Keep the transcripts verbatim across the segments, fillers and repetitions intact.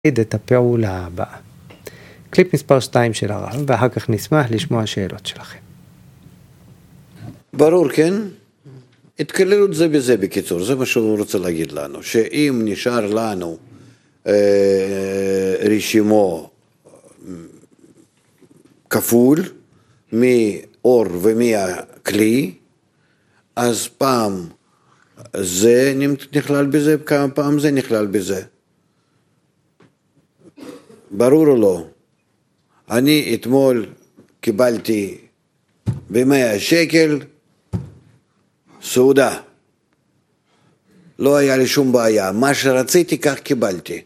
את הפעולה הבאה. קליפ מספר שתיים של הרב, ואחר כך נשמח לשמוע שאלות שלכם. ברור, כן? התקללות זה בזה בקיצור, זה מה שהוא רוצה להגיד לנו, שאם נשאר לנו אה, רשימו כפול מאור ומהכלי, אז פעם זה נכלל בזה, כמה פעם זה נכלל בזה. ברור או לא? אני אתמול קיבלתי ב-מאה שקל סעודה. לא היה לי שום בעיה. מה שרציתי כך קיבלתי.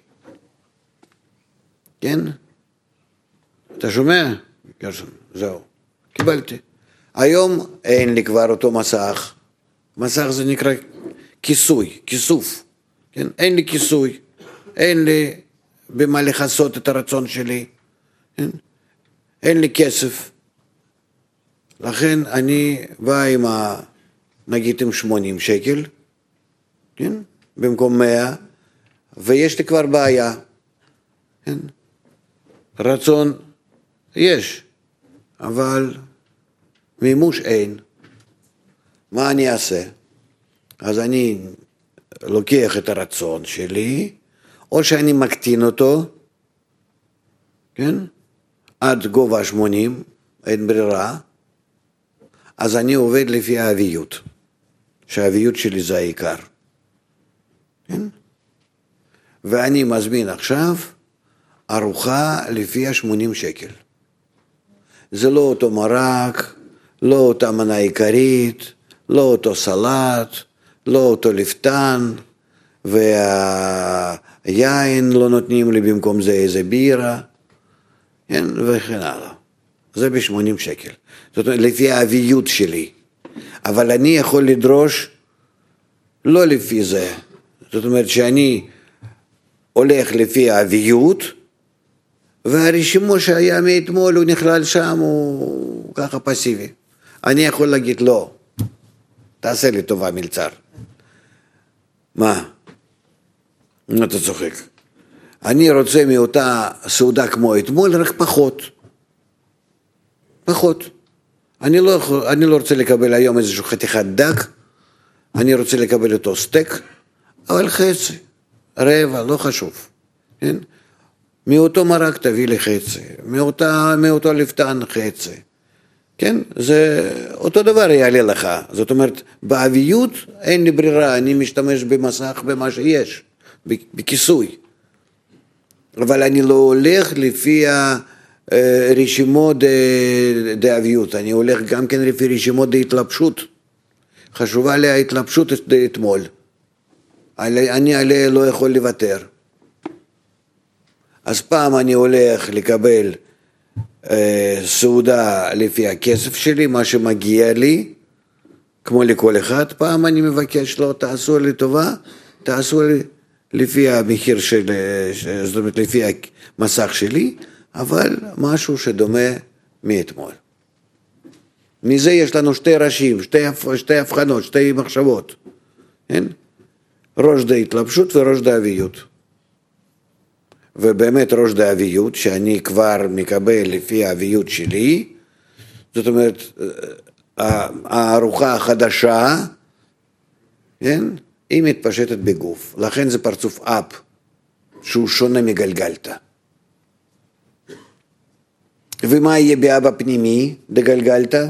כן? אתה שומע? זהו. קיבלתי. היום אין לי כבר אותו מסך. מסך זה נקרא כיסוי, כיסוף. כן? אין לי כיסוי. אין לי במה לחסות את הרצון שלי. כן? אין לי כסף. לכן אני בא עם ה... נגיד עם שמונים שקל, כן? במקום מאה, ויש לי כבר בעיה. כן? רצון יש, אבל מימוש אין. מה אני אעשה? אז אני לוקח את הרצון שלי, או שאני מקטין אותו, כן? עד גובה שמונים, אין ברירה, אז אני עובד לפי האביות, שהאביות שלי זה העיקר. כן? ואני מזמין עכשיו ארוחה לפי ה-שמונים שקל. זה לא אותו מרק, לא אותה מנה עיקרית, לא אותו סלט, לא אותו לפתן, והיין לא נותנים לי במקום זה איזה בירה, כן? וכן הלאה. זה ב-שמונים שקל. זאת אומרת, לפי האביות שלי. אבל אני יכול לדרוש לא לפי זה. זאת אומרת שאני הולך לפי האביות, והרשימו שהיה מאתמול הוא נכלל שם, הוא ככה פסיבי. אני יכול להגיד לא. תעשה לי טובה מלצר. מה? מה אתה צוחק? אני רוצה מאותה סעודה כמו אתמול, רק פחות. פחות. אני לא, יכול, אני לא רוצה לקבל היום איזשהו חתיכת דג, אני רוצה לקבל אותו סטייק, אבל חצי, רבע, לא חשוב. כן? מאותו מרק תביא לי חצי, מאותה, מאותו לפתן חצי. כן? זה אותו דבר יעלה לך. זאת אומרת, באביות אין לי ברירה, אני משתמש במסך במה שיש, בכיסוי. אבל אני לא הולך לפי הרשימות דאביות, אני הולך גם כן לפי רשימות דהתלבשות. חשובה לי ההתלבשות אתמול. אני עליה לא יכול לוותר. אז פעם אני הולך לקבל סעודה לפי הכסף שלי, מה שמגיע לי, כמו לכל אחד. פעם אני מבקש לו, תעשו לי טובה, תעשו לי לפי המחיר של, זאת אומרת, לפי המסך שלי, אבל משהו שדומה מאתמול. מזה יש לנו שתי ראשים, שתי, שתי הבחנות, שתי מחשבות. כן? ראש דהתלבשות וראש דאביות. ובאמת ראש דאביות, שאני כבר מקבל לפי האביות שלי, זאת אומרת, הארוחה החדשה, כן? היא מתפשטת בגוף. לכן זה פרצוף אפ, שהוא שונה מגלגלתא. ומה יהיה באבא פנימי דגלגלתא?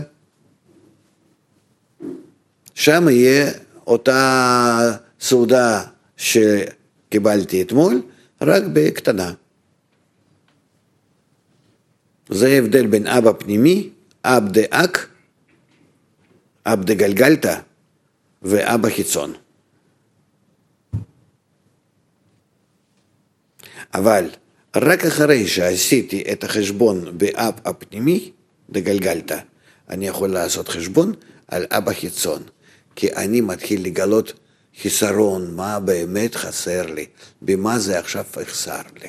שם יהיה אותה סעודה שקיבלתי אתמול, רק בקטנה. זה ההבדל בין אבא פנימי, אב דאק, אב דגלגלתא, ואבא חיצון. אבל רק אחרי שעשיתי את החשבון באב הפנימי, דגלגלתא, אני יכול לעשות חשבון על אב החיצון, כי אני מתחיל לגלות חיסרון, מה באמת חסר לי, במה זה עכשיו יחסר לי.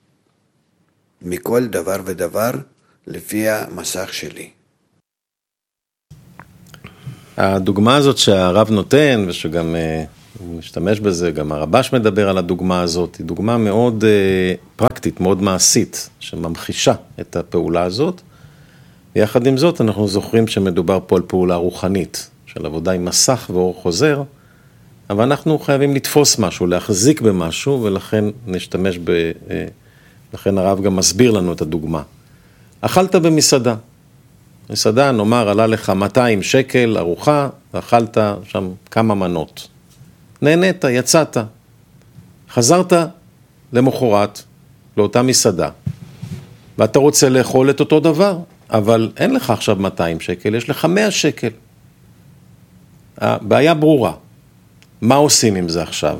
מכל דבר ודבר לפי המסך שלי. הדוגמה הזאת שהרב נותן, ושגם משתמש בזה, גם הרבש מדבר על הדוגמה הזאת, היא דוגמה מאוד אה, פרקטית, מאוד מעשית, שממחישה את הפעולה הזאת. ויחד עם זאת, אנחנו זוכרים שמדובר פה על פעולה רוחנית, של עבודה עם מסך ואור חוזר, אבל אנחנו חייבים לתפוס משהו, להחזיק במשהו, ולכן נשתמש ב... אה, לכן הרב גם מסביר לנו את הדוגמה. אכלת במסעדה. מסעדה, נאמר, עלה לך מאתיים שקל, ארוחה, ואכלת שם כמה מנות. נהנית, יצאת. חזרת למחרת, לאותה מסעדה. ואתה רוצה לאכול את אותו דבר, אבל אין לך עכשיו מאתיים שקל, יש לך מאה שקל. הבעיה ברורה. מה עושים עם זה עכשיו?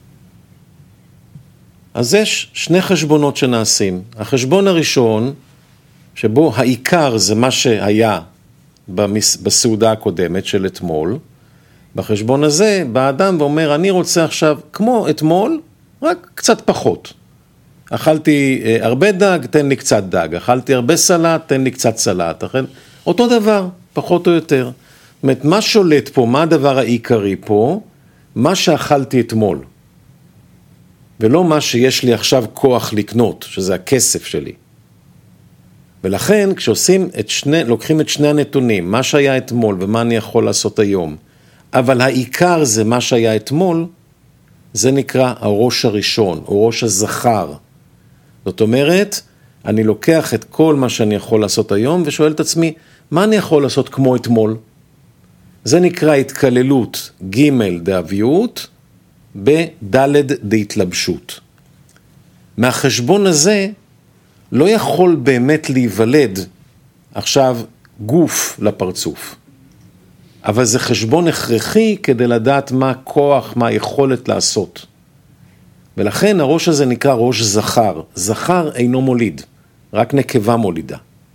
אז יש שני חשבונות שנעשים. החשבון הראשון, שבו העיקר זה מה שהיה בסעודה הקודמת של אתמול, בחשבון הזה בא אדם ואומר, אני רוצה עכשיו, כמו אתמול, רק קצת פחות. אכלתי הרבה דג, תן לי קצת דג. אכלתי הרבה סלט, תן לי קצת סלט. אחרי, אותו דבר, פחות או יותר. זאת אומרת, מה שולט פה, מה הדבר העיקרי פה? מה שאכלתי אתמול. ולא מה שיש לי עכשיו כוח לקנות, שזה הכסף שלי. ולכן, כשעושים את שני, לוקחים את שני הנתונים, מה שהיה אתמול ומה אני יכול לעשות היום, אבל העיקר זה מה שהיה אתמול, זה נקרא הראש הראשון, או ראש הזכר. זאת אומרת, אני לוקח את כל מה שאני יכול לעשות היום, ושואל את עצמי, מה אני יכול לעשות כמו אתמול? זה נקרא התקללות ג' דאביות, בדלת דהתלבשות. מהחשבון הזה, לא יכול באמת להיוולד עכשיו גוף לפרצוף. אבל זה חשבון הכרחי כדי לדעת מה הכוח, מה היכולת לעשות. ולכן הראש הזה נקרא ראש זכר. זכר אינו מוליד, רק נקבה מולידה.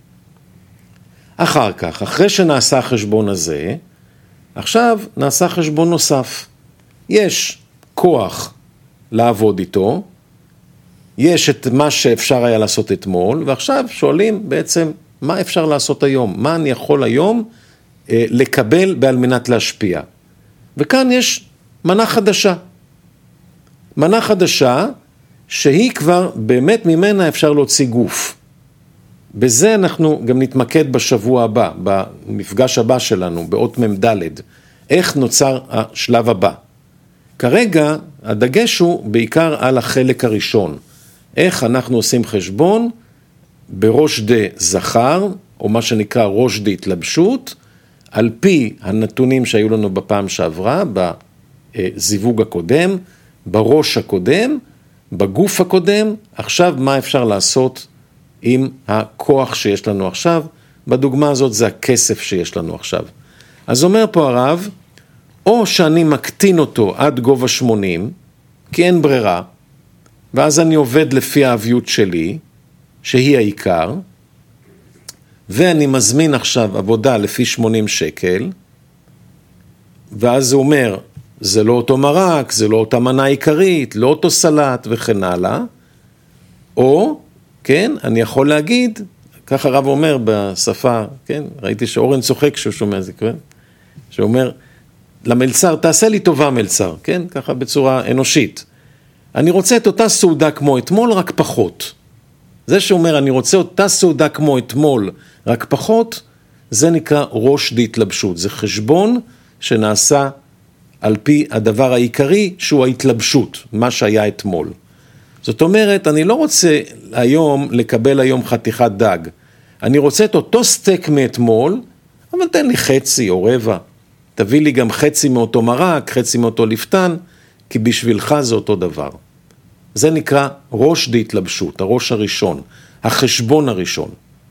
אחר כך, אחרי שנעשה החשבון הזה, עכשיו נעשה חשבון נוסף. יש כוח לעבוד איתו, יש את מה שאפשר היה לעשות אתמול, ועכשיו שואלים בעצם מה אפשר לעשות היום, מה אני יכול היום אה, לקבל בעל מנת להשפיע. וכאן יש מנה חדשה. מנה חדשה שהיא כבר באמת ממנה אפשר להוציא גוף. בזה אנחנו גם נתמקד בשבוע הבא, במפגש הבא שלנו, באות ממדלת, איך נוצר השלב הבא. כרגע הדגש הוא בעיקר על החלק הראשון. איך אנחנו עושים חשבון בראש דה זכר, או מה שנקרא ראש דה התלבשות, על פי הנתונים שהיו לנו בפעם שעברה, בזיווג הקודם, בראש הקודם, בגוף הקודם, עכשיו מה אפשר לעשות עם הכוח שיש לנו עכשיו? בדוגמה הזאת זה הכסף שיש לנו עכשיו. אז אומר פה הרב, או שאני מקטין אותו עד גובה שמונים, כי אין ברירה, ואז אני עובד לפי האביות שלי, שהיא העיקר, ואני מזמין עכשיו עבודה לפי שמונים שקל, ואז הוא אומר, זה לא אותו מרק, זה לא אותה מנה עיקרית, לא אותו סלט וכן הלאה, או, כן, אני יכול להגיד, ככה הרב אומר בשפה, כן, ראיתי שאורן צוחק כשהוא שומע זה, כן, שאומר, למלצר, תעשה לי טובה מלצר, כן, ככה בצורה אנושית. אני רוצה את אותה סעודה כמו אתמול, רק פחות. זה שאומר, אני רוצה אותה סעודה כמו אתמול, רק פחות, זה נקרא ראש דהתלבשות. זה חשבון שנעשה על פי הדבר העיקרי, שהוא ההתלבשות, מה שהיה אתמול. זאת אומרת, אני לא רוצה היום לקבל היום חתיכת דג. אני רוצה את אותו סטייק מאתמול, אבל תן לי חצי או רבע. תביא לי גם חצי מאותו מרק, חצי מאותו לפתן, כי בשבילך זה אותו דבר. זה נקרא ראש דהתלבשות, הראש הראשון, החשבון הראשון.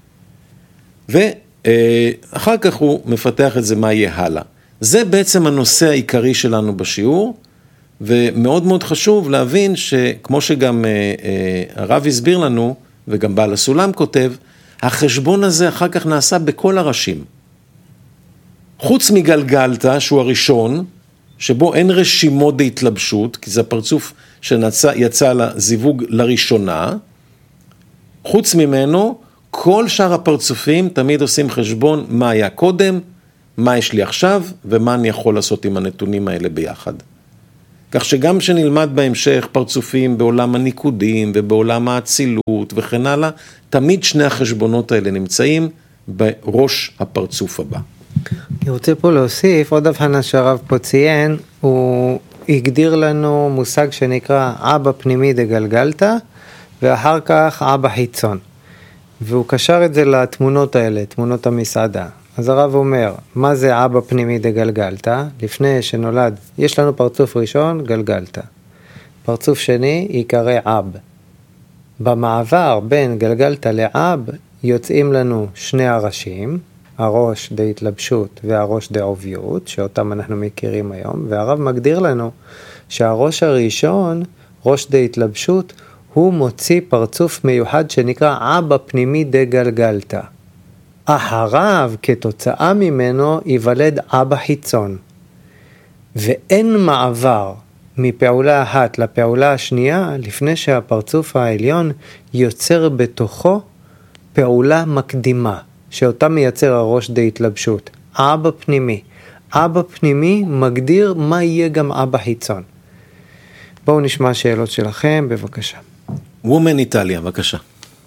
ואחר כך הוא מפתח את זה מה יהיה הלאה. זה בעצם הנושא העיקרי שלנו בשיעור, ומאוד מאוד חשוב להבין שכמו שגם הרב הסביר לנו, וגם בעל הסולם כותב, החשבון הזה אחר כך נעשה בכל הראשים. חוץ מגלגלתא, שהוא הראשון, שבו אין רשימות דהתלבשות, כי זה הפרצוף שיצא לזיווג לראשונה, חוץ ממנו, כל שאר הפרצופים תמיד עושים חשבון מה היה קודם, מה יש לי עכשיו, ומה אני יכול לעשות עם הנתונים האלה ביחד. כך שגם שנלמד בהמשך פרצופים בעולם הניקודים ובעולם האצילות וכן הלאה, תמיד שני החשבונות האלה נמצאים בראש הפרצוף הבא. אני רוצה פה להוסיף עוד הבחנה שהרב פה ציין, הוא הגדיר לנו מושג שנקרא אבא פנימי דגלגלתא, ואחר כך אבא חיצון. והוא קשר את זה לתמונות האלה, תמונות המסעדה. אז הרב אומר, מה זה אבא פנימי דגלגלתא? לפני שנולד, יש לנו פרצוף ראשון, גלגלתא. פרצוף שני, יקרא אב. במעבר בין גלגלתא לאב, יוצאים לנו שני הראשים, הראש דהתלבשות והראש דעוביות, שאותם אנחנו מכירים היום, והרב מגדיר לנו שהראש הראשון, ראש דהתלבשות, הוא מוציא פרצוף מיוחד שנקרא אבא פנימי דגלגלתא. אחריו, כתוצאה ממנו, ייוולד אבא חיצון. ואין מעבר מפעולה אחת לפעולה השנייה, לפני שהפרצוף העליון יוצר בתוכו פעולה מקדימה, שאותה מייצר הראש דהתלבשות. אבא פנימי. אבא פנימי מגדיר מה יהיה גם אבא חיצון. בואו נשמע שאלות שלכם, בבקשה. וומן איטליה, בבקשה.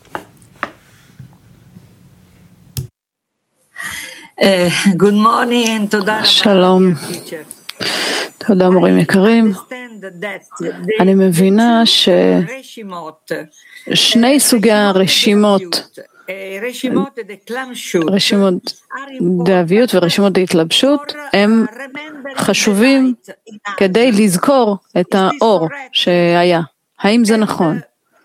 Good morning, תודה. שלום. תודה מורים יקרים. אני מבינה ששני סוגי הרשימות, רשימות דאביות ורשימות דהתלבשות, הם חשובים כדי לזכור את האור שהיה. האם זה נכון?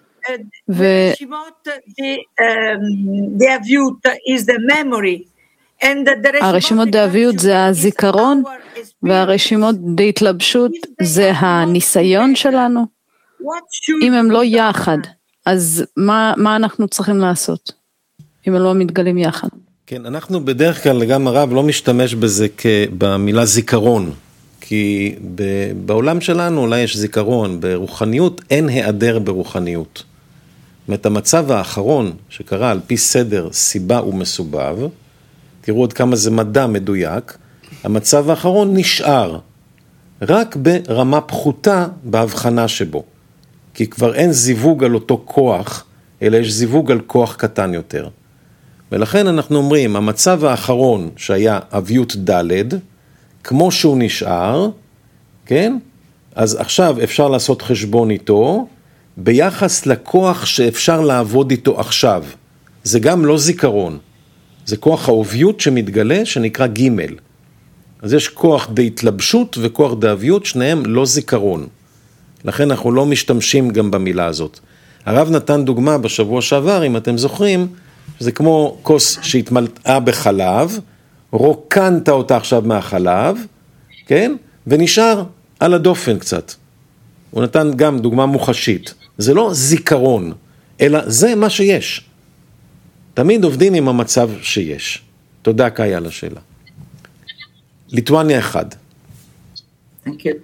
הרשימות דאביות זה הזיכרון, והרשימות דהתלבשות זה הניסיון שלנו. אם הם לא יחד, אז מה, מה אנחנו צריכים לעשות? אם הם לא מתגלים יחד. כן, אנחנו בדרך כלל, גם הרב לא משתמש בזה במילה זיכרון, כי בעולם שלנו אולי יש זיכרון, ברוחניות אין היעדר ברוחניות. זאת אומרת, המצב האחרון שקרה על פי סדר סיבה ומסובב, תראו עוד כמה זה מדע מדויק, המצב האחרון נשאר, רק ברמה פחותה בהבחנה שבו. כי כבר אין זיווג על אותו כוח, אלא יש זיווג על כוח קטן יותר. ולכן אנחנו אומרים, המצב האחרון שהיה אביות ד', כמו שהוא נשאר, כן? אז עכשיו אפשר לעשות חשבון איתו, ביחס לכוח שאפשר לעבוד איתו עכשיו. זה גם לא זיכרון. זה כוח האוביות שמתגלה, שנקרא ג'. אז יש כוח דהתלבשות וכוח דאביות, שניהם לא זיכרון. לכן אנחנו לא משתמשים גם במילה הזאת. הרב נתן דוגמה בשבוע שעבר, אם אתם זוכרים, זה כמו כוס שהתמלאה בחלב, רוקנת אותה עכשיו מהחלב, כן? ונשאר על הדופן קצת. הוא נתן גם דוגמה מוחשית. זה לא זיכרון, אלא זה מה שיש. תמיד עובדים עם המצב שיש. תודה קאיה על השאלה. ליטואניה אחד. Thank you.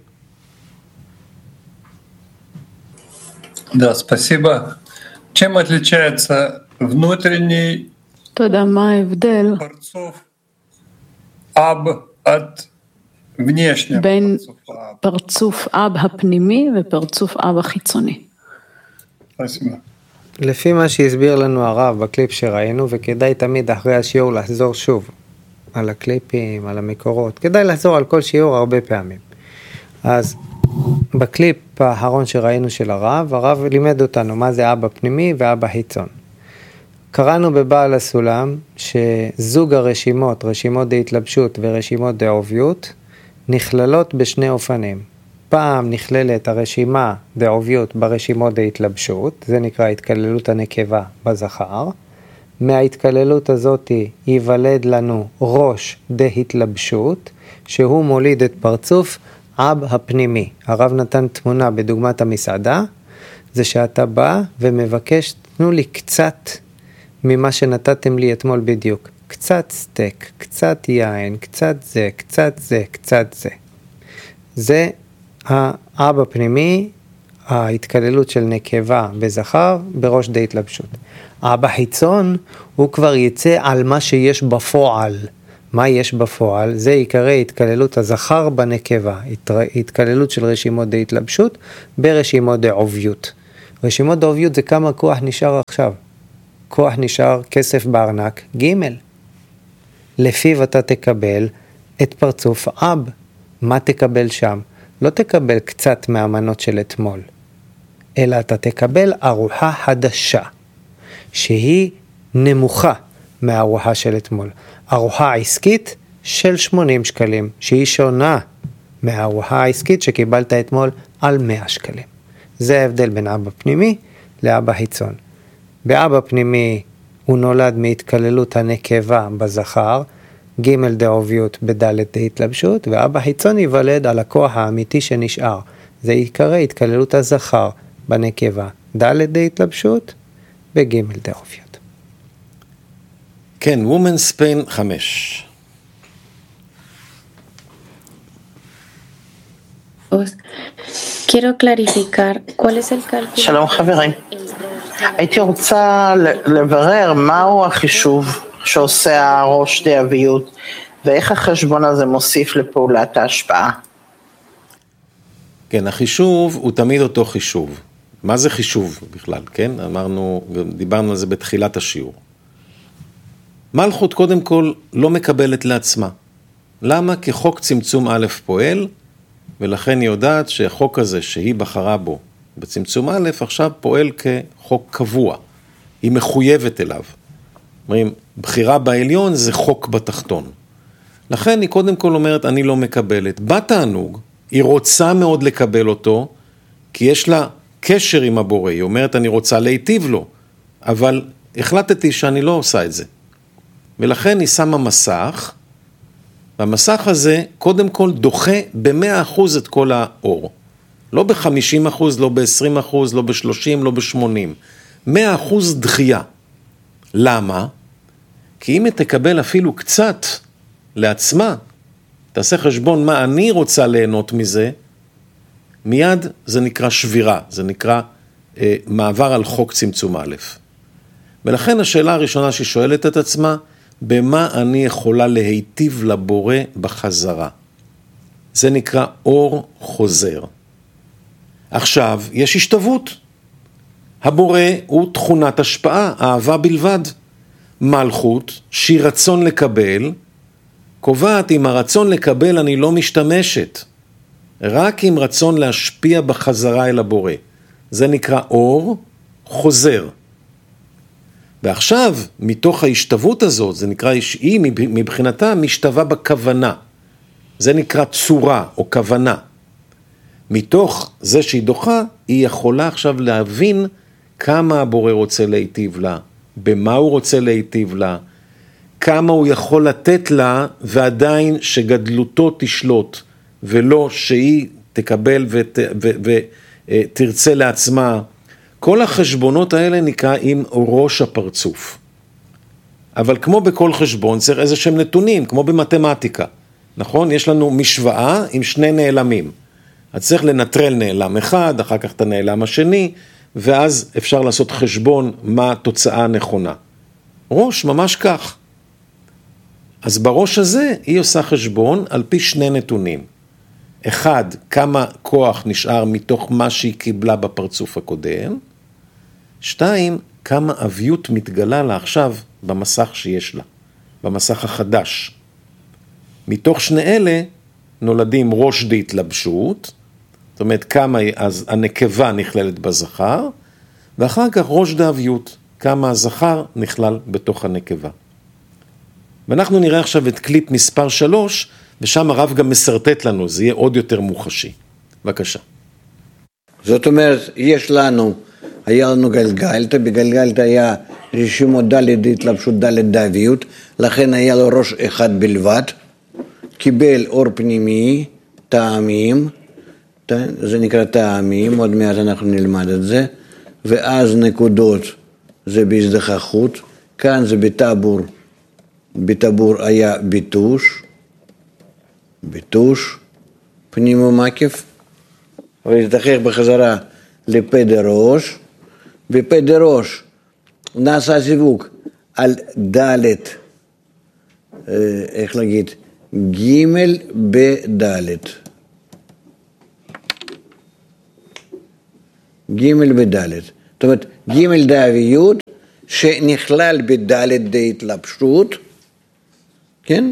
Да, спасибо. Чем отличается внутренний תודה, מה ההבדל парцов аб от внешнего בין парцов аб? פרצוף אב הפנימי ופרצוף אב החיצוני? Спасибо. לפי מה שהסביר לנו הרב בקליפ שראינו, וכדאי תמיד אחרי השיעור לחזור שוב על הקליפים, על המקורות, כדאי לחזור על כל שיעור הרבה פעמים. אז בקליפ האחרון שראינו של הרב, הרב לימד אותנו מה זה אבא פנימי ואבא חיצון. קראנו בבעל הסולם שזוג הרשימות, רשימות דהתלבשות ורשימות דעוביות, נכללות בשני אופנים. פעם נכללת הרשימה דעוביות ברשימות דהתלבשות, זה נקרא התקללות הנקבה בזכר. מההתקללות הזאת ייוולד לנו ראש דהתלבשות, שהוא מוליד את פרצוף אב הפנימי. הרב נתן תמונה בדוגמת המסעדה, זה שאתה בא ומבקש, תנו לי קצת ממה שנתתם לי אתמול בדיוק. קצת סטייק, קצת יין, קצת זה, קצת זה, קצת זה. זה האב הפנימי, ההתקללות של נקבה בזכר בראש דהתלבשות. האב החיצון הוא כבר יצא על מה שיש בפועל, מה יש בפועל? זה עיקרי התקללות הזכר בנקבה, התקללות של רשימות דהתלבשות ברשימות דעוביות. רשימות דעוביות זה כמה כוח נשאר עכשיו. כוח נשאר כסף בארנק, ג' לפיו אתה תקבל את פרצוף אב. מה תקבל שם? לא תקבל קצת מהמנות של אתמול, אלא אתה תקבל ארוחה חדשה, שהיא נמוכה מהארוחה של אתמול. ארוחה עסקית של שמונים שקלים, שהיא שונה מהארוחה העסקית שקיבלת אתמול על מאה שקלים. זה ההבדל בין אבא פנימי לאבא חיצון. באבא פנימי הוא נולד מהתקללות הנקבה בזכר, ג' דעוביות בדלת דהתלבשות, ואבא חיצון ייוולד על הכוח האמיתי שנשאר. זה עיקרי התקללות הזכר בנקבה, דלת דהתלבשות וג' דעוביות. כן, Women's Pain חמש. Quiero clarificar cuál es el cálculo. שלום חברים, הייתי רוצה לברר מהו החישוב שעושה הראש דאביות ואיך החשבון הזה מוסיף לפעולת ההשפעה. כן, החישוב הוא תמיד אותו חישוב. מה זה חישוב בכלל, כן? אמרנו, דיברנו על זה בתחילת השיעור. מלכות קודם כל לא מקבלת לעצמה. למה? כי חוק צמצום א' פועל, ולכן היא יודעת שהחוק הזה שהיא בחרה בו בצמצום א' עכשיו פועל כחוק קבוע. היא מחויבת אליו. אומרים, בחירה בעליון זה חוק בתחתון. לכן היא קודם כל אומרת, אני לא מקבלת. בתענוג, היא רוצה מאוד לקבל אותו, כי יש לה קשר עם הבורא. היא אומרת, אני רוצה להיטיב לו, אבל החלטתי שאני לא עושה את זה. ולכן היא שמה מסך, והמסך הזה קודם כל דוחה ב-מאה אחוז את כל האור. לא ב-חמישים אחוז, לא ב-עשרים אחוז, לא ב-שלושים, לא ב-שמונים. מאה אחוז דחייה. למה? כי אם היא תקבל אפילו קצת לעצמה, תעשה חשבון מה אני רוצה ליהנות מזה, מיד זה נקרא שבירה, זה נקרא אה, מעבר על חוק צמצום א'. ולכן השאלה הראשונה שהיא שואלת את עצמה, במה אני יכולה להיטיב לבורא בחזרה? זה נקרא אור חוזר. עכשיו, יש השתוות. הבורא הוא תכונת השפעה, אהבה בלבד. מלכות, שהיא רצון לקבל, קובעת אם הרצון לקבל אני לא משתמשת. רק עם רצון להשפיע בחזרה אל הבורא. זה נקרא אור חוזר. ועכשיו, מתוך ההשתוות הזאת, זה נקרא, היא מבחינתה משתווה בכוונה. זה נקרא צורה או כוונה. מתוך זה שהיא דוחה, היא יכולה עכשיו להבין כמה הבורא רוצה להיטיב לה, במה הוא רוצה להיטיב לה, כמה הוא יכול לתת לה, ועדיין שגדלותו תשלוט, ולא שהיא תקבל ות, ו, ו, ותרצה לעצמה. כל החשבונות האלה נקרא עם ראש הפרצוף. אבל כמו בכל חשבון צריך איזה שהם נתונים, כמו במתמטיקה. נכון? יש לנו משוואה עם שני נעלמים. אז צריך לנטרל נעלם אחד, אחר כך את הנעלם השני, ואז אפשר לעשות חשבון מה התוצאה הנכונה. ראש ממש כך. אז בראש הזה היא עושה חשבון על פי שני נתונים. אחד, כמה כוח נשאר מתוך מה שהיא קיבלה בפרצוף הקודם. שתיים, כמה אביות מתגלה לה עכשיו במסך שיש לה, במסך החדש. מתוך שני אלה נולדים ראש דהתלבשות, זאת אומרת כמה אז הנקבה נכללת בזכר, ואחר כך ראש דאביות, כמה הזכר נכלל בתוך הנקבה. ואנחנו נראה עכשיו את קליפ מספר שלוש, ושם הרב גם מסרטט לנו, זה יהיה עוד יותר מוחשי. בבקשה. זאת אומרת, יש לנו, היה לנו גלגלתא, בגלגלתא היה רשימות ד' התלבשות ד' דאביות, לכן היה לו ראש אחד בלבד, קיבל אור פנימי, טעמים, זה נקרא טעמים, עוד מעט אנחנו נלמד את זה, ואז נקודות זה בהזדחכות, כאן זה בטבור, בטבור היה ביטוש, ביטוש, פנים ומקיף, והזדחך בחזרה לפדר ראש, בפדר ראש נעשה סיווג על ד' איך להגיד, ג' בד'. ג' בד'. זאת אומרת, ג' דאביות שנכלל בד' דהתלבשות, כן?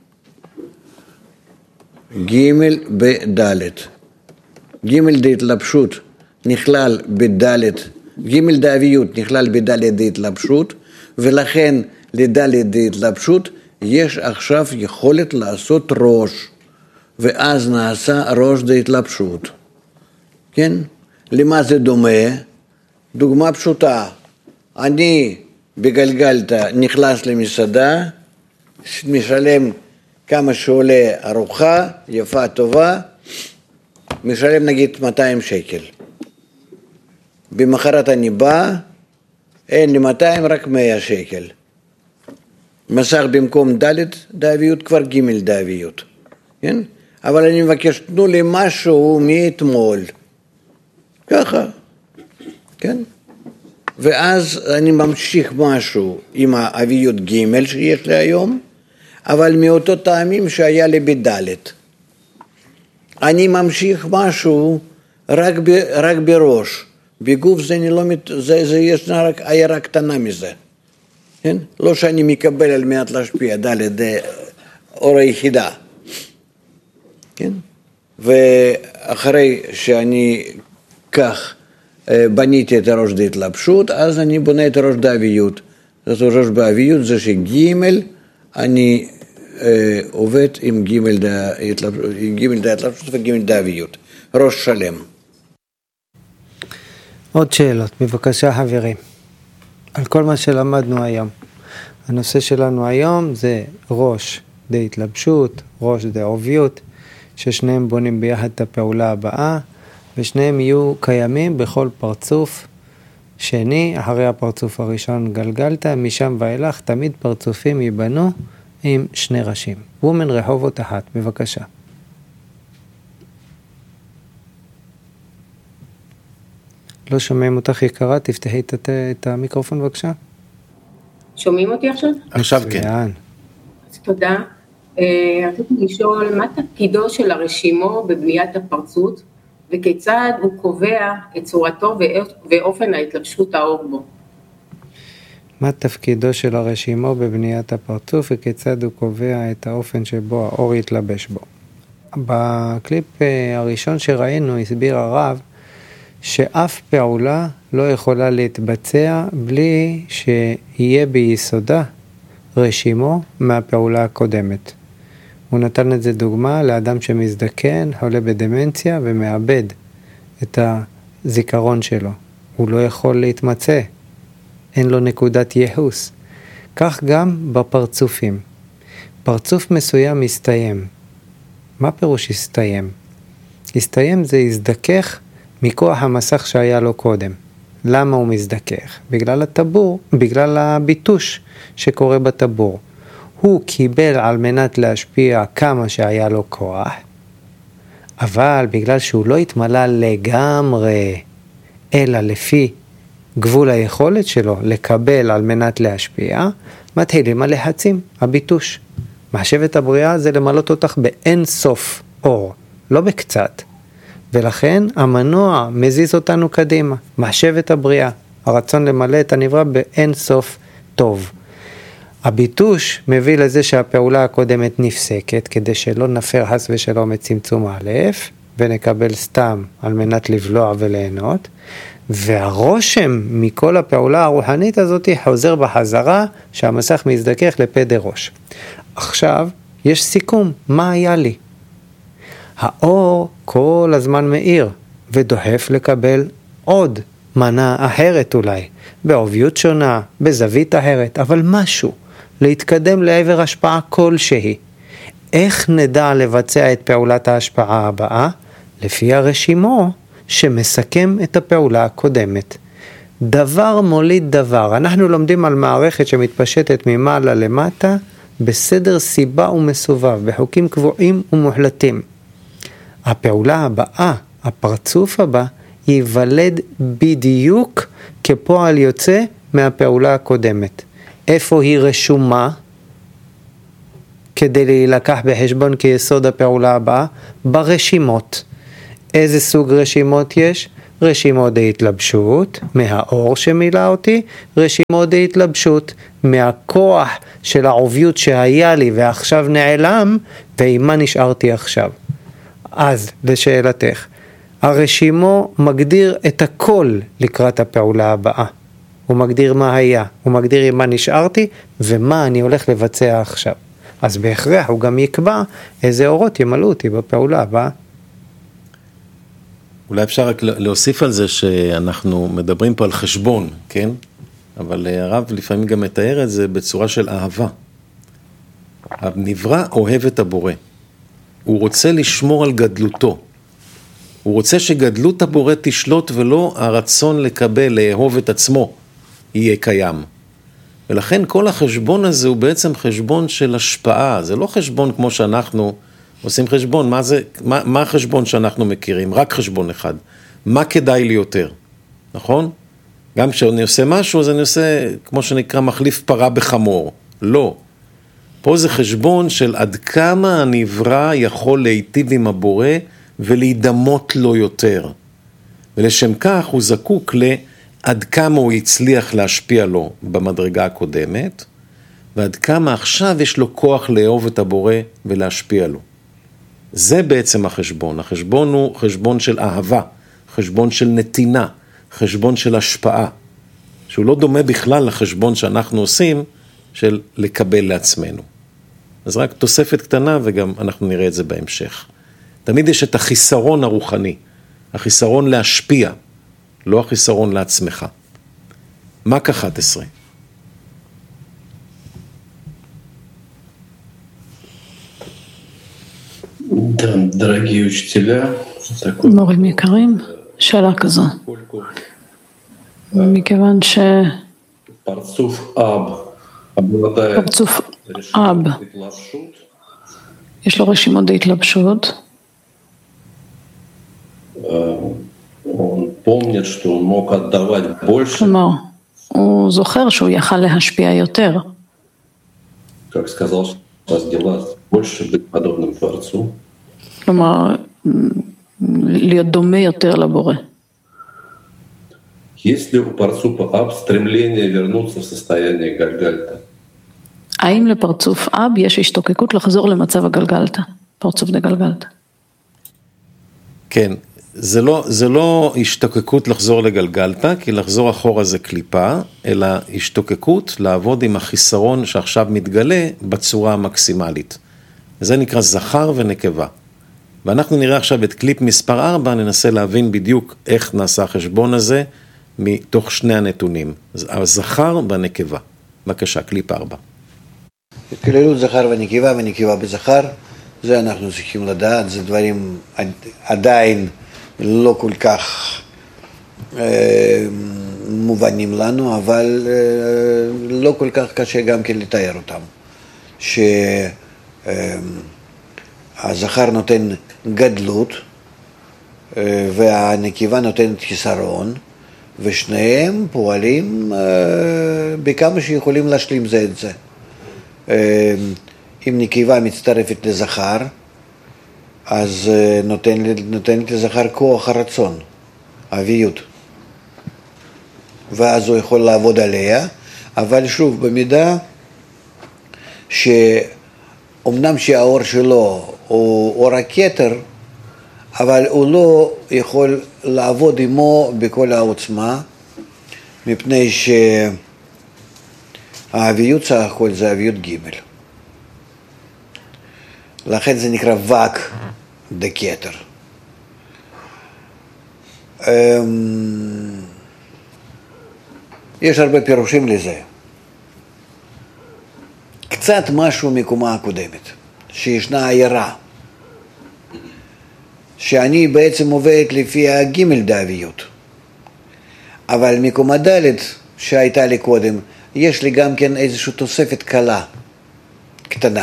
ג' בד'. ג' דהתלבשות נכלל בד', ג' דאביות נכלל בד' דהתלבשות, ולכן לד' דהתלבשות יש עכשיו יכולת לעשות ראש, ואז נעשה ראש דהתלבשות. כן? למה זה דומה? דוגמה פשוטה, אני בגלגלתא נכנס למסעדה, משלם כמה שעולה ארוחה, יפה טובה, משלם נגיד מאתיים שקל. במחרת אני בא, אין לי מאתיים, רק מאה שקל. מסך במקום ד' דאביות כבר ג' דאביות. כן? אבל אני מבקש, תנו לי משהו מאתמול. ככה. כן? ואז אני ממשיך משהו עם האביות ג' שיש לי היום, אבל מאותו טעמים שהיה לי בד'. אני ממשיך משהו רק, ב, רק בראש. בגוף זה, אני לא, זה, זה יש רק עיירה קטנה מזה. כן? לא שאני מקבל על מנת להשפיע ד' אור היחידה. כן? ואחרי שאני כך בניתי את הראש דהתלבשות, אז אני בונה את הראש דאביות. זאת אומרת, ראש באביות זה שג' אני אה, עובד עם ג' דהתלבשות וג' דאביות. ראש שלם. עוד שאלות, בבקשה חברים. על כל מה שלמדנו היום. הנושא שלנו היום זה ראש דהתלבשות, ראש דעוביות, ששניהם בונים ביחד את הפעולה הבאה, ושניהם יהיו קיימים בכל פרצוף שני, אחרי הפרצוף הראשון גלגלתא, משם ואילך תמיד פרצופים ייבנו עם שני ראשים. וומן רחובות אחת, בבקשה. לא שומעים אותך יקרה, תפתחי את, את המיקרופון בבקשה. שומעים אותי עכשיו? עכשיו כן. אז תודה. רציתי לשאול, מה תפקידו של הרשימו בבניית הפרצות, וכיצד הוא קובע את צורתו ואופן ההתלבשות האור בו? מה תפקידו של הרשימו בבניית הפרצוף, וכיצד הוא קובע את האופן שבו האור יתלבש בו? בקליפ הראשון שראינו הסביר הרב, שאף פעולה לא יכולה להתבצע בלי שיהיה ביסודה רשימו מהפעולה הקודמת. הוא נתן את זה דוגמה לאדם שמזדקן, חולה בדמנציה ומאבד את הזיכרון שלו. הוא לא יכול להתמצא, אין לו נקודת ייחוס. כך גם בפרצופים. פרצוף מסוים מסתיים. מה פירוש הסתיים? הסתיים זה הזדכך מכוח המסך שהיה לו קודם. למה הוא מזדכך? בגלל הטבור, בגלל הביטוש שקורה בטבור. הוא קיבל על מנת להשפיע כמה שהיה לו כוח, אבל בגלל שהוא לא התמלא לגמרי, אלא לפי גבול היכולת שלו לקבל על מנת להשפיע, מתחילים הלחצים, הביטוש. מחשבת הבריאה זה למלות אותך באין סוף אור, לא בקצת. ולכן המנוע מזיז אותנו קדימה, מחשבת הבריאה, הרצון למלא את הנברא באין סוף טוב. הביטוש מביא לזה שהפעולה הקודמת נפסקת, כדי שלא נפר חס ושלום את צמצום א', ונקבל סתם על מנת לבלוע וליהנות, והרושם מכל הפעולה הרוחנית הזאת חוזר בחזרה, שהמסך מזדכך לפדי ראש. עכשיו יש סיכום, מה היה לי? האור כל הזמן מאיר, ודוחף לקבל עוד מנה אחרת אולי, בעוביות שונה, בזווית אחרת, אבל משהו, להתקדם לעבר השפעה כלשהי. איך נדע לבצע את פעולת ההשפעה הבאה? לפי הרשימו שמסכם את הפעולה הקודמת. דבר מוליד דבר. אנחנו לומדים על מערכת שמתפשטת ממעלה למטה, בסדר סיבה ומסובב, בחוקים קבועים ומוחלטים. הפעולה הבאה, הפרצוף הבא, ייוולד בדיוק כפועל יוצא מהפעולה הקודמת. איפה היא רשומה? כדי להילקח בחשבון כיסוד הפעולה הבאה? ברשימות. איזה סוג רשימות יש? רשימות ההתלבשות, מהאור שמילא אותי, רשימות ההתלבשות, מהכוח של העוביות שהיה לי ועכשיו נעלם, ועם מה נשארתי עכשיו. אז לשאלתך, הרשימו מגדיר את הכל לקראת הפעולה הבאה. הוא מגדיר מה היה, הוא מגדיר עם מה נשארתי ומה אני הולך לבצע עכשיו. אז בהכרח הוא גם יקבע איזה אורות ימלאו אותי בפעולה הבאה. אולי אפשר רק להוסיף על זה שאנחנו מדברים פה על חשבון, כן? אבל הרב לפעמים גם מתאר את זה בצורה של אהבה. הנברא אוהב את הבורא. הוא רוצה לשמור על גדלותו. הוא רוצה שגדלות הבורא תשלוט ולא הרצון לקבל, לאהוב את עצמו, יהיה קיים. ולכן כל החשבון הזה הוא בעצם חשבון של השפעה. זה לא חשבון כמו שאנחנו עושים חשבון. מה זה, מה, מה החשבון שאנחנו מכירים? רק חשבון אחד. מה כדאי לי יותר? נכון? גם כשאני עושה משהו, אז אני עושה, כמו שנקרא, מחליף פרה בחמור. לא. פה זה חשבון של עד כמה הנברא יכול להיטיב עם הבורא ולהידמות לו יותר. ולשם כך הוא זקוק לעד כמה הוא הצליח להשפיע לו במדרגה הקודמת, ועד כמה עכשיו יש לו כוח לאהוב את הבורא ולהשפיע לו. זה בעצם החשבון. החשבון הוא חשבון של אהבה, חשבון של נתינה, חשבון של השפעה, שהוא לא דומה בכלל לחשבון שאנחנו עושים של לקבל לעצמנו. אז רק תוספת קטנה וגם אנחנו נראה את זה בהמשך. תמיד יש את החיסרון הרוחני, החיסרון להשפיע, לא החיסרון לעצמך. מק אחת עשרה. מורים יקרים, שאלה כזו. מכיוון ש... פרצוף אב, יש לו רשימות ההתלבשות. כלומר, הוא זוכר שהוא יכל להשפיע יותר. כלומר, להיות דומה יותר לבורא. האם לפרצוף אב יש השתוקקות לחזור למצב הגלגלתא, פרצוף דגלגלתא? כן, זה לא, זה לא השתוקקות לחזור לגלגלתא, כי לחזור אחורה זה קליפה, אלא השתוקקות לעבוד עם החיסרון שעכשיו מתגלה בצורה המקסימלית. זה נקרא זכר ונקבה. ואנחנו נראה עכשיו את קליפ מספר ארבע, ננסה להבין בדיוק איך נעשה החשבון הזה מתוך שני הנתונים. הזכר והנקבה. בבקשה, קליפ ארבע. התקללות זכר ונקבה ונקבה בזכר, זה אנחנו צריכים לדעת, זה דברים עדיין לא כל כך אה, מובנים לנו, אבל אה, לא כל כך קשה גם כן לתאר אותם. שהזכר אה, נותן גדלות אה, והנקבה נותנת חיסרון, ושניהם פועלים אה, בכמה שיכולים להשלים זה את זה. אה, אם נקבה מצטרפת לזכר, אז נותן, נותנת לזכר כוח הרצון, אביות. ואז הוא יכול לעבוד עליה, אבל שוב, במידה שאומנם שהאור שלו הוא אור הכתר, אבל הוא לא יכול לעבוד עמו בכל העוצמה, מפני שהאביות סך הכל זה אביות ג'. לכן זה נקרא וק דקטר. יש הרבה פירושים לזה. קצת משהו מקומה הקודמת, שישנה עיירה, שאני בעצם עובדת לפי הגימל דאביות. אבל מקומה ד' שהייתה לי קודם, יש לי גם כן איזושהי תוספת קלה, קטנה.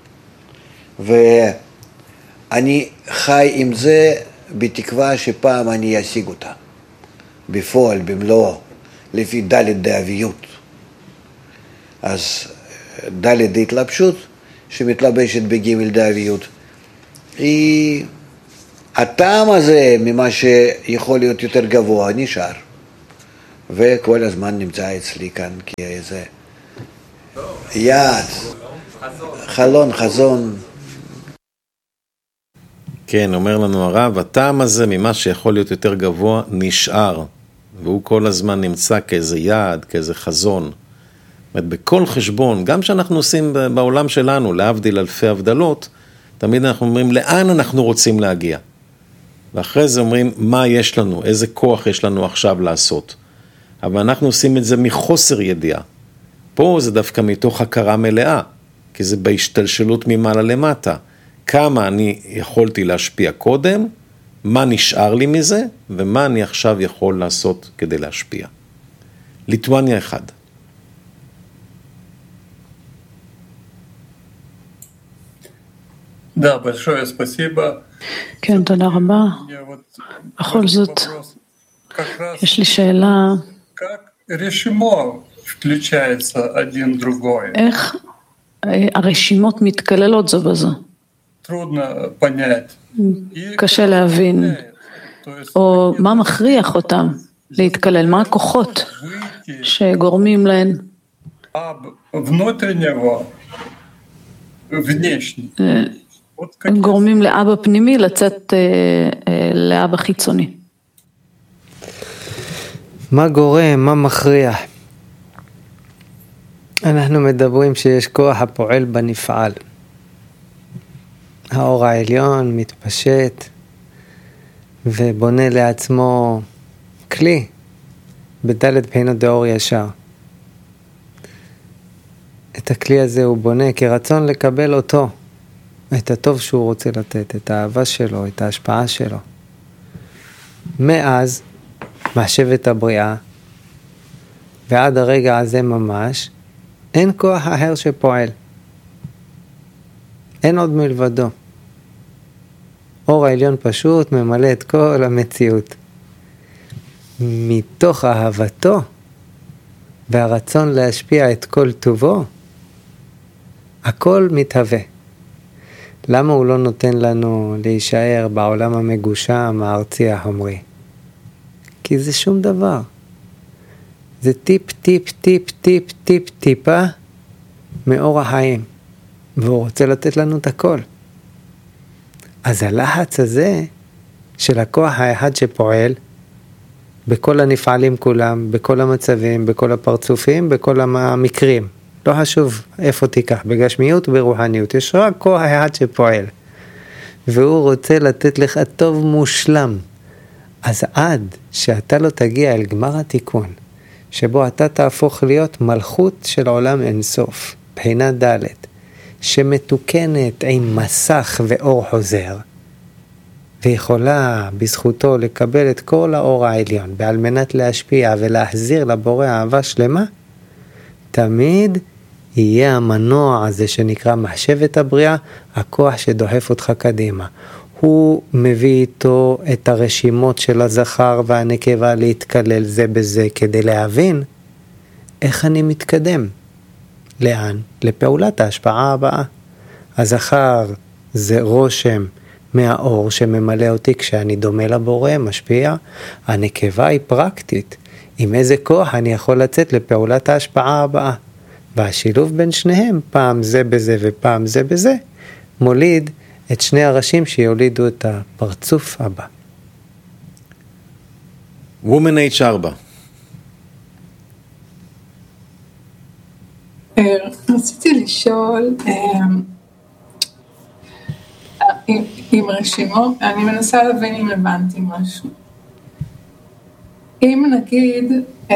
ואני חי עם זה בתקווה שפעם אני אשיג אותה בפועל, במלואו, לפי ד' דאביות. אז ד' התלבשות שמתלבשת בגימל דאביות, היא, הטעם הזה ממה שיכול להיות יותר גבוה נשאר, וכל הזמן נמצא אצלי כאן כאיזה יעד, חלון, חזון. כן, אומר לנו הרב, הטעם הזה ממה שיכול להיות יותר גבוה נשאר, והוא כל הזמן נמצא כאיזה יעד, כאיזה חזון. זאת אומרת, בכל חשבון, גם שאנחנו עושים בעולם שלנו, להבדיל אלפי הבדלות, תמיד אנחנו אומרים לאן אנחנו רוצים להגיע. ואחרי זה אומרים מה יש לנו, איזה כוח יש לנו עכשיו לעשות. אבל אנחנו עושים את זה מחוסר ידיעה. פה זה דווקא מתוך הכרה מלאה, כי זה בהשתלשלות ממעלה למטה. כמה אני יכולתי להשפיע קודם, מה נשאר לי מזה, ומה אני עכשיו יכול לעשות כדי להשפיע. ליטואניה אחד. Да, большое спасибо. כן, תודה רבה. בכל זאת, יש לי שאלה. איך הרשימות מתכללות זו בזו? קשה להבין. או מה מכריח אותם להתכלל? מה הכוחות שגורמים להן? הם גורמים לאבא פנימי לצאת לאבא חיצוני. מה גורם, מה מכריע? אנחנו מדברים שיש כוח הפועל בנפעל. האור העליון מתפשט ובונה לעצמו כלי בדלת בחינות דאור ישר. את הכלי הזה הוא בונה כרצון לקבל אותו, את הטוב שהוא רוצה לתת, את האהבה שלו, את ההשפעה שלו. מאז מחשבת הבריאה ועד הרגע הזה ממש אין כוח אחר שפועל, אין עוד מלבדו. אור העליון פשוט ממלא את כל המציאות. מתוך אהבתו והרצון להשפיע את כל טובו, הכל מתהווה. למה הוא לא נותן לנו להישאר בעולם המגושם, הארצי החומרי? כי זה שום דבר. זה טיפ, טיפ, טיפ, טיפ, טיפ, טיפה מאור החיים. והוא רוצה לתת לנו את הכל. אז הלחץ הזה של הכוח האחד שפועל בכל הנפעלים כולם, בכל המצבים, בכל הפרצופים, בכל המקרים. לא חשוב איפה תיקח, בגשמיות וברוחניות. יש רק כוח האחד שפועל. והוא רוצה לתת לך טוב מושלם. אז עד שאתה לא תגיע אל גמר התיקון, שבו אתה תהפוך להיות מלכות של עולם אינסוף, בחינה ד' שמתוקנת עם מסך ואור חוזר, ויכולה בזכותו לקבל את כל האור העליון, ועל מנת להשפיע ולהחזיר לבורא אהבה שלמה, תמיד יהיה המנוע הזה שנקרא מחשבת הבריאה, הכוח שדוחף אותך קדימה. הוא מביא איתו את הרשימות של הזכר והנקבה להתקלל זה בזה, כדי להבין איך אני מתקדם. לאן? לפעולת ההשפעה הבאה. הזכר זה רושם מהאור שממלא אותי כשאני דומה לבורא, משפיע. הנקבה היא פרקטית. עם איזה כוח אני יכול לצאת לפעולת ההשפעה הבאה. והשילוב בין שניהם, פעם זה בזה ופעם זה בזה, מוליד את שני הראשים שיולידו את הפרצוף הבא. וומן אייץ' ארבע. רציתי לשאול, עם רשימות, אני מנסה להבין אם הבנתי משהו. אם נגיד,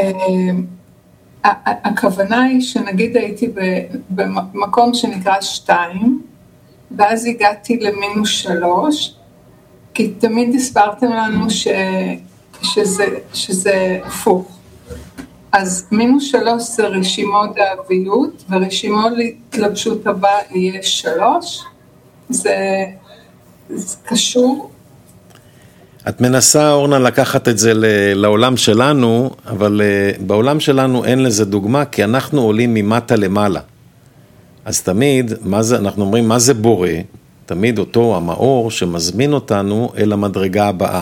הכוונה היא שנגיד הייתי במקום שנקרא שתיים, ואז הגעתי למינוס שלוש, כי תמיד הסברתם לנו ש, שזה, שזה הפוך. אז מינוס שלוש זה רשימות דאביות, ורשימות להתלבשות הבא יהיה שלוש. זה, זה קשור. את מנסה, אורנה, לקחת את זה לעולם שלנו, אבל בעולם שלנו אין לזה דוגמה, כי אנחנו עולים ממטה למעלה. אז תמיד, מה זה, אנחנו אומרים, מה זה בורא? תמיד אותו המאור שמזמין אותנו אל המדרגה הבאה.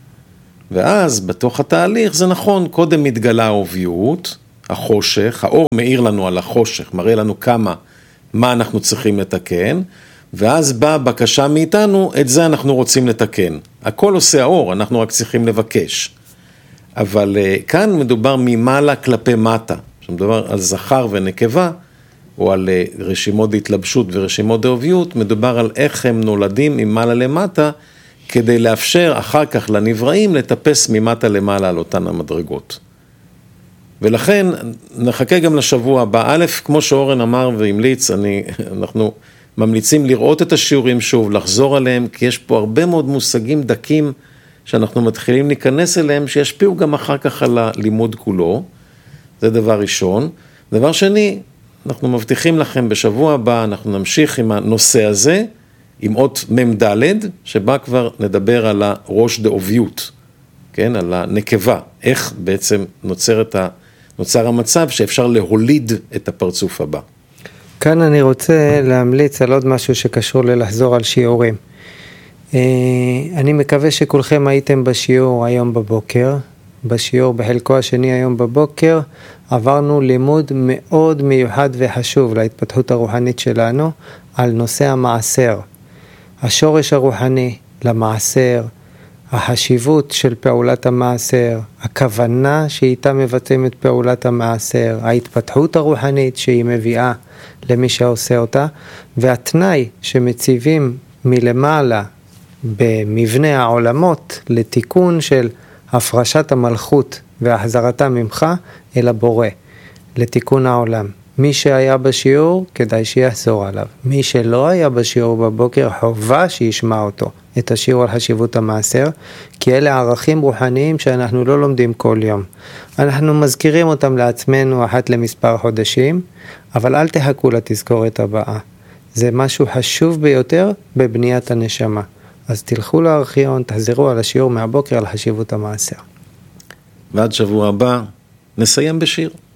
ואז בתוך התהליך זה נכון, קודם מתגלה האוביות, החושך, האור מאיר לנו על החושך, מראה לנו כמה, מה אנחנו צריכים לתקן, ואז באה בקשה מאיתנו, את זה אנחנו רוצים לתקן. הכל עושה האור, אנחנו רק צריכים לבקש. אבל כאן מדובר ממעלה כלפי מטה, שמדובר על זכר ונקבה, או על רשימות התלבשות ורשימות דאוביות, מדובר על איך הם נולדים ממעלה למטה, כדי לאפשר אחר כך לנבראים לטפס ממטה למעלה על אותן המדרגות. ולכן נחכה גם לשבוע הבא. א', כמו שאורן אמר והמליץ, אני, אנחנו ממליצים לראות את השיעורים שוב, לחזור עליהם, כי יש פה הרבה מאוד מושגים דקים שאנחנו מתחילים להיכנס אליהם, שישפיעו גם אחר כך על הלימוד כולו. זה דבר ראשון. דבר שני, אנחנו מבטיחים לכם בשבוע הבא, אנחנו נמשיך עם הנושא הזה, עם אות ממדלת, שבה כבר נדבר על הראש דאוביות, כן? על הנקבה, איך בעצם נוצר, את ה, נוצר המצב שאפשר להוליד את הפרצוף הבא. כאן אני רוצה להמליץ על עוד משהו שקשור ללחזור על שיעורים. אני מקווה שכולכם הייתם בשיעור היום בבוקר, בשיעור בחלקו השני היום בבוקר, עברנו לימוד מאוד מיוחד וחשוב להתפתחות הרוחנית שלנו, על נושא המעשר. השורש הרוחני למעשר, החשיבות של פעולת המעשר, הכוונה שאיתה מבצעים את פעולת המעשר, ההתפתחות הרוחנית שהיא מביאה למי שעושה אותה, והתנאי שמציבים מלמעלה במבנה העולמות לתיקון של הפרשת המלכות והחזרתה ממך אל הבורא, לתיקון העולם. מי שהיה בשיעור, כדאי שיחזור עליו. מי שלא היה בשיעור בבוקר, חובה שישמע אותו, את השיעור על חשיבות המעשר, כי אלה ערכים רוחניים שאנחנו לא לומדים כל יום. אנחנו מזכירים אותם לעצמנו אחת למספר חודשים, אבל אל תחכו לתזכורת הבאה. זה משהו חשוב ביותר בבניית הנשמה. אז תלכו לארכיון, תחזרו על השיעור מהבוקר על חשיבות המעשר. ועד שבוע הבא נסיים בשיר.